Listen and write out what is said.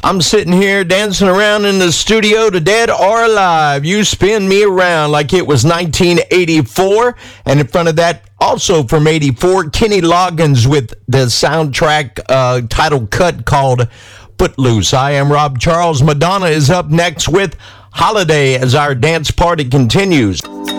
I'm sitting here dancing around in the studio to Dead or Alive. You spin me around like it was 1984. And in front of that, also from 84, Kenny Loggins with the soundtrack title cut called Footloose. I am Rob Charles. Madonna is up next with Holiday as our dance party continues.